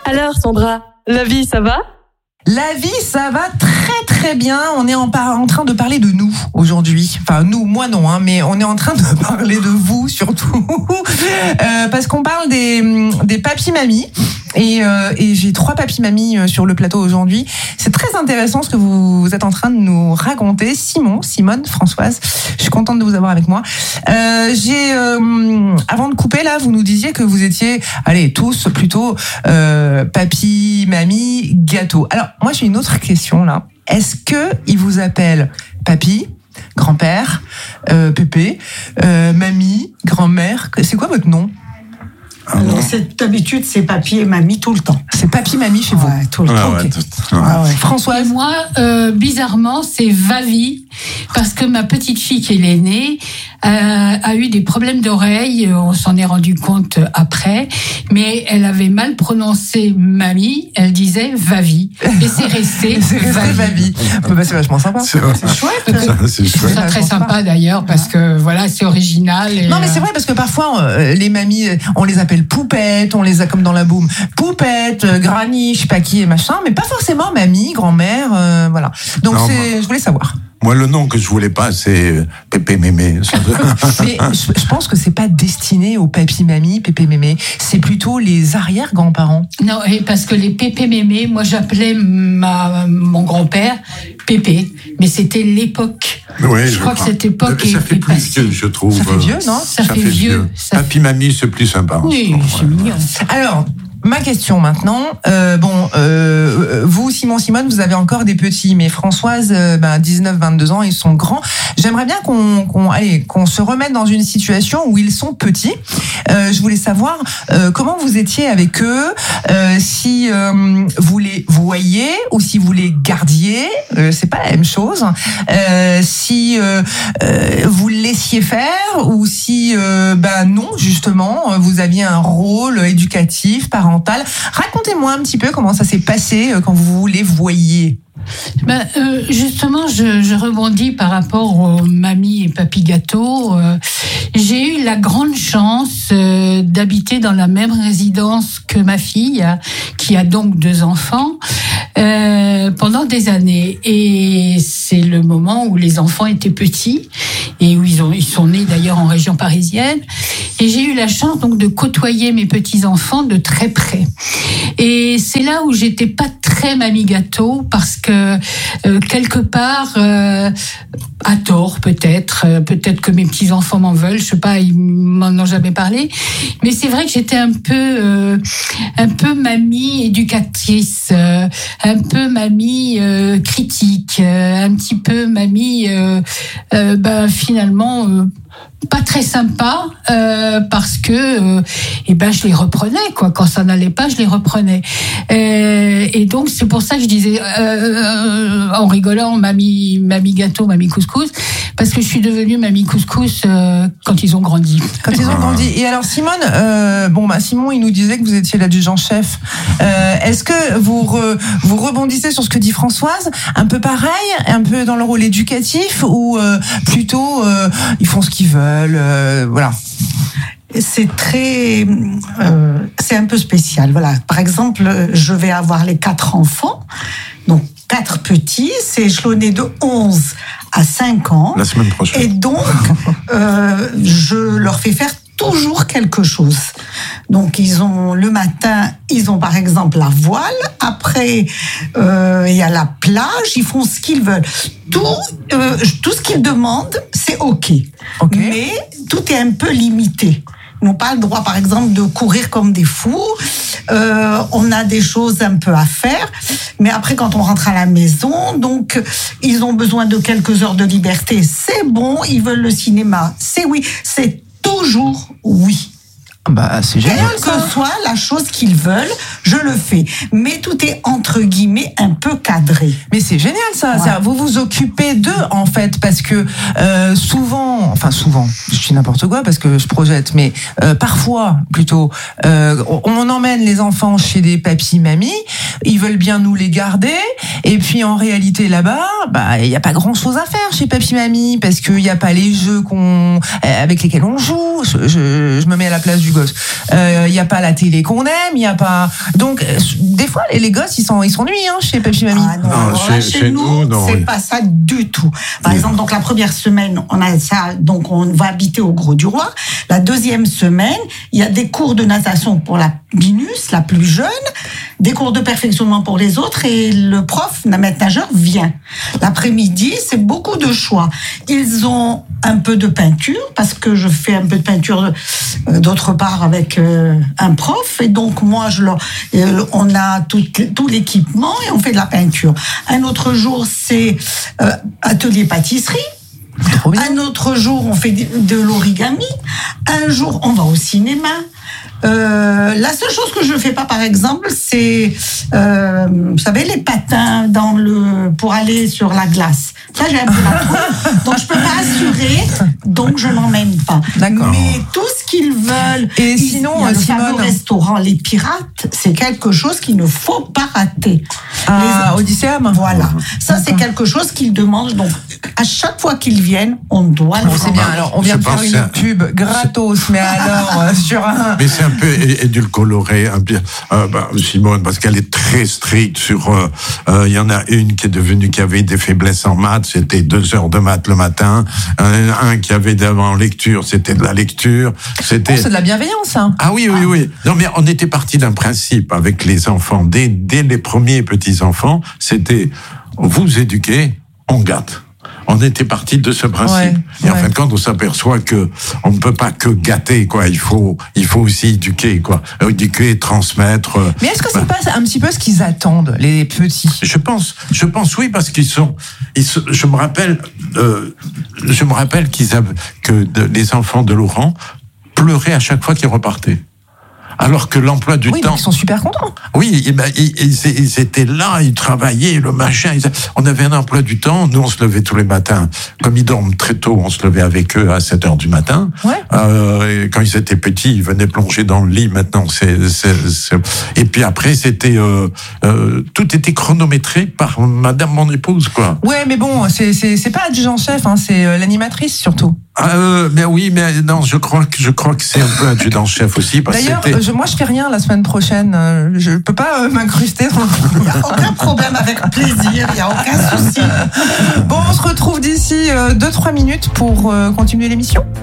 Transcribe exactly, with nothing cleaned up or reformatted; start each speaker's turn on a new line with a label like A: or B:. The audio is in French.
A: Alors Sandra, la vie ça va ?
B: La vie, ça va très très bien. On est en, par- en train de parler de nous aujourd'hui. Enfin, nous, moi non, hein, mais on est en train de parler de vous surtout. euh, parce qu'on parle des, des papis-mamies. Et, euh, et j'ai trois papis-mamies sur le plateau aujourd'hui. C'est très intéressant ce que vous, vous êtes en train de nous raconter. Simon, Simone, Françoise, je suis contente de vous avoir avec moi. Euh, j'ai, euh, avant de couper là, vous nous disiez que vous étiez, allez, tous plutôt euh, papi, mamie, gâteau. Alors, moi, j'ai une autre question là. Est-ce que ils vous appellent papy, grand-père, euh, pépé, euh, mamie, grand-mère ? C'est quoi votre nom ?
C: Alors, cette habitude, c'est papy et mamie tout le temps.
B: C'est papy, mamie chez vous.
C: Ouais, tout le
D: Ouais,
C: temps.
D: ouais,
C: Okay.
D: tout- ouais.
C: Ah ouais.
B: Françoise.
E: Et moi, euh, bizarrement, c'est Vavi, parce que ma petite fille qui est l'aînée euh, a eu des problèmes d'oreille. On s'en est rendu compte après, mais elle avait mal prononcé mamie. Elle disait Vavi, et c'est resté.
B: C'est resté Vavi. Bah, c'est vachement sympa.
D: C'est vrai.
C: C'est chouette.
D: Ça, c'est
E: C'est
D: chouette.
E: ça très sympa d'ailleurs, parce que voilà, c'est original. Et,
B: Non mais c'est vrai parce que parfois euh, les mamies on les appelle poupettes, on les a comme dans la boum, poupette, euh, granny, je sais pas qui et machin, mais pas forcément mamie, grand-mère, euh, voilà. Donc
D: Non,
B: c'est, je voulais savoir.
D: Moi, le nom que je voulais pas, c'est Pépé Mémé.
B: Mais je, je pense que c'est pas destiné aux papy mamie, pépé mémé, c'est plutôt les arrière-grands-parents.
E: Non, et parce que les pépé mémé, moi j'appelais ma mon grand-père Pépé, mais c'était l'époque.
D: Oui,
E: je, crois que cette époque
D: ça
E: est,
D: fait
E: est
D: plus
E: passée.
D: que je trouve.
B: Ça fait vieux, non ?
E: Ça, fait, vieux. Ça
D: Papy
E: fait-
D: mamie, c'est plus sympa.
E: Oui, c'est mignon.
B: Alors, ma question maintenant, euh, bon, euh, vous, Simon, Simone, vous avez encore des petits, mais Françoise, euh, ben, dix-neuf, vingt-deux ans, ils sont grands. J'aimerais bien qu'on, qu'on, allez, qu'on se remette dans une situation où ils sont petits. Euh, je voulais savoir euh, comment vous étiez avec eux, euh, si euh, vous les voyiez ou si vous les gardiez, euh, c'est pas la même chose. Euh, si euh, euh, vous le laissiez faire ou si, euh, ben non, justement, vous aviez un rôle éducatif, parental. Racontez-moi un petit peu comment ça s'est passé quand vous les voyiez.
E: Ben, euh, justement, je, je rebondis par rapport aux mamies et papy gâteau. Euh, j'ai eu la grande chance euh, d'habiter dans la même résidence que ma fille, qui a donc deux enfants, euh, pendant des années. Et c'est le moment où les enfants étaient petits et où ils, ont, ils sont nés d'ailleurs en région parisienne. Et j'ai eu la chance donc de côtoyer mes petits-enfants de très près. Et c'est là où j'étais pas très mamie gâteau parce que euh, quelque part, euh, à tort peut-être, euh, peut-être que mes petits-enfants m'en veulent, je sais pas, ils m'en ont jamais parlé, mais c'est vrai que j'étais un peu, euh, un peu mamie éducatrice, euh, un peu mamie euh, critique, euh, un petit peu mamie, euh, euh, ben finalement. Euh, pas très sympa euh, parce que euh, eh ben je les reprenais quoi, quand ça n'allait pas je les reprenais euh, et donc c'est pour ça que je disais euh, euh, en rigolant mamie mamie gâteau mamie couscous parce que je suis devenue mamie couscous euh, quand ils ont grandi
B: Quand ils ont grandi. Et alors Simone, euh, bon bah Simon, il nous disait que vous étiez l'adjudant-chef. Euh, est-ce que vous re, vous rebondissez sur ce que dit Françoise, un peu pareil, un peu dans le rôle éducatif ou euh, plutôt euh, ils font ce qu'ils veulent, euh, voilà.
C: C'est très, euh, c'est un peu spécial. Voilà. Par exemple, je vais avoir les quatre enfants, donc quatre petits, c'est échelonné de onze à cinq ans.
D: La semaine prochaine.
C: Et donc, euh, je leur fais faire toujours quelque chose. Donc, ils ont le matin, ils ont par exemple la voile. Après, euh, il y a la plage. Ils font ce qu'ils veulent. Tout, euh, tout ce qu'ils demandent, c'est ok.
B: Ok.
C: Mais tout est un peu limité. Ils n'ont pas le droit, par exemple, de courir comme des fous. Euh, on a des choses un peu à faire. Mais après, quand on rentre à la maison, donc, ils ont besoin de quelques heures de liberté. C'est bon, ils veulent le cinéma. C'est oui, c'est toujours oui.
B: Bah c'est génial
C: Quelle
B: ça.
C: que soit la chose qu'ils veulent, je le fais. Mais tout est entre guillemets un peu cadré.
B: Mais c'est génial ça.
C: Ouais.
B: Ça, vous vous occupez d'eux en fait parce que euh, souvent, enfin souvent, je dis n'importe quoi parce que je projette, mais euh, parfois plutôt, euh, on, on emmène les enfants chez des papis mamies, ils veulent bien nous les garder et puis en réalité là-bas, bah il y a pas grand-chose à faire chez papis mamie parce qu'il y a pas les jeux qu'on, avec lesquels on joue. Je, je, je me mets à la place du gosses. Il euh, y a pas la télé qu'on aime, il y a pas. Donc euh, des fois les, les gosses ils sont ils s'ennuient hein, chez Papy Mamie.
C: Ah non,
D: Non,
C: alors là,
D: chez-
C: chez,
D: chez
C: nous,
D: nous, non,
C: c'est
D: oui.
C: pas ça du tout. Par
D: Oui.
C: exemple, donc la première semaine, on a ça, donc on va habiter au Gros du Roi. La deuxième semaine, il y a des cours de natation pour la Minus, la plus jeune, des cours de perfectionnement pour les autres, et le prof, la maître nageur, vient. L'après-midi, c'est beaucoup de choix. Ils ont un peu de peinture, parce que je fais un peu de peinture euh, d'autre part avec euh, un prof, et donc moi, je leur, euh, on a tout, tout l'équipement et on fait de la peinture. Un autre jour, c'est euh, atelier pâtisserie.
B: Trop bien.
C: Un autre jour, on fait de, de l'origami. Un jour, on va au cinéma. Euh, la seule chose que je ne fais pas, par exemple, c'est, euh, vous savez, les patins dans le, pour aller sur la glace. Ça, j'ai un peu la trouille. Donc, je peux pas assurer, donc je n'emmène pas.
B: D'accord.
C: Mais tout ce qu'ils veulent.
B: Et
C: ils-
B: sinon,
C: il y a le
B: Simone-
C: fameux restaurant Les Pirates, c'est quelque chose qu'il ne faut pas rater.
B: À
C: Les-
B: Odysseum.
C: Voilà. Ça, c'est quelque chose qu'ils demandent. Donc, à chaque fois qu'ils viennent, on doit
B: Bon,
C: le
B: c'est bien.
C: rendre.
B: Alors, on vient
D: Je
B: de faire
D: pense
B: une
D: que c'est-
B: pub gratos, mais alors euh, sur un.
D: Mais c'est un peu é- édulcoré, un peu, euh, bah, Simone, parce qu'elle est très stricte sur. Il euh, euh, y en a une qui est devenue, qui avait des faiblesses en maths, c'était deux heures de maths le matin. Un, un qui avait d'avant lecture, c'était de la lecture. C'était.
B: Oh, c'est de la bienveillance, hein.
D: Ah oui, oui, oui. Non, mais on était parti d'un principe avec les enfants. Dès, dès les premiers petits-enfants, c'était vous éduquez, on gâte. On était parti de ce principe.
B: Ouais,
D: et en
B: ouais.
D: fin de compte, on s'aperçoit que on ne peut pas que gâter, quoi. Il faut, il faut aussi éduquer, quoi. Éduquer, transmettre. euh,
B: Mais est-ce que c'est
D: bah,
B: pas un petit peu ce qu'ils attendent, les petits?
D: Je pense, je pense oui, parce qu'ils sont, ils se- je me rappelle, euh, je me rappelle qu'ils avaient, que de- les enfants de Laurent pleuraient à chaque fois qu'ils repartaient. Alors que l'emploi du
B: Oui,
D: temps.
B: donc ils sont super contents.
D: Oui, eh ben, ils, ils- ils étaient là, ils travaillaient, le machin. ils- on avait un emploi du temps. Nous, on se levait tous les matins. Comme ils dorment très tôt, on se levait avec eux à sept heures du matin.
B: Ouais.
D: Euh, et quand ils étaient petits, ils venaient plonger dans le lit. Maintenant, c'est, c'est, c'est- et puis après, c'était euh, euh, tout était chronométré par Madame mon épouse, quoi.
B: Ouais, mais bon, c'est c'est c'est pas adjudant-chef, hein, c'est euh, l'animatrice surtout.
D: Ah, euh, mais oui, mais non, je crois que je crois que c'est un peu adjudant-chef aussi, parce que
B: D'ailleurs,
D: c'était.
B: euh, je- moi je fais rien la semaine prochaine. euh, Je peux pas euh, m'incruster dans
C: Il n'y a aucun problème, avec plaisir, il n'y a aucun souci.
B: Bon, on se retrouve d'ici deux trois minutes pour euh, continuer l'émission.